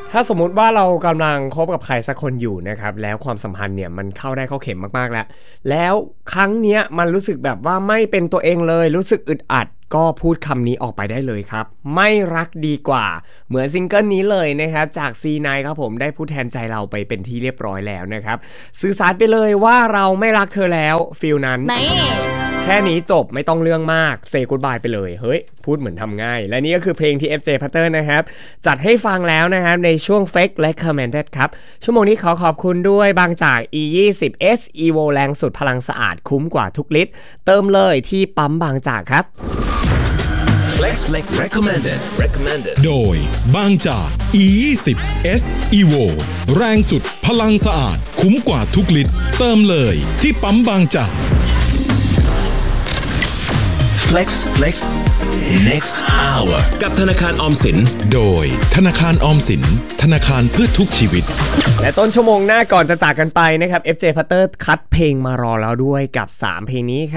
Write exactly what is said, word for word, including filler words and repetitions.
ถ้าสมมุติว่าเรากำลังคบกับใครสักคนอยู่นะครับแล้วความสัมพันธ์เนี่ยมันเข้าได้เข้าเข็มมากๆแล้วแล้วครั้งเนี้ยมันรู้สึกแบบว่าไม่เป็นตัวเองเลยรู้สึกอึดอัดก็พูดคำนี้ออกไปได้เลยครับไม่รักดีกว่าเหมือนซิงเกิลนี้เลยนะครับจาก ซี ไนน์ ครับผมได้พูดแทนใจเราไปเป็นที่เรียบร้อยแล้วนะครับสื่อสารไปเลยว่าเราไม่รักเธอแล้วฟีลนั้นแค่นี้จบไม่ต้องเรื่องมากเซกู๊ดบายไปเลยเฮ้ยพูดเหมือนทำง่ายและนี่ก็คือเพลงที่ เอฟ เจ Pattern นะครับจัดให้ฟังแล้วนะครับในช่วง Fake Recommended ครับชั่วโมงนี้ขอขอบคุณด้วยบางจาก อี ยี่สิบ เอส Evo แรงสุดพลังสะอาดคุ้มกว่าทุกลิตรเติมเลยที่ปั๊มบางจากครับ Flex Recommended Recommended โดยบางจาก อี ยี่สิบ เอส Evo แรงสุดพลังสะอาดคุ้มกว่าทุกลิตรเติมเลยที่ปั๊มบางจาก Flex Flex Next Hour กับธนาคารออมสินโดยธนาคารออมสินธนาคารเพื่อทุกชีวิตและต้นชั่วโมงหน้าก่อนจะจากกันไปนะครับ เอฟ เจ Pattern คัดเพลงมารอแล้วด้วยกับสามเพลงนี้ครับ